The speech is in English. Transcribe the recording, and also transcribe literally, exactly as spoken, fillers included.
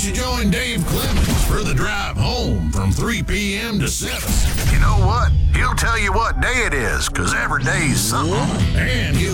don't you join Dave Clemens for the drive home from three p.m. to seven? You know what? He'll tell you what day it is, because every day's something. And he'll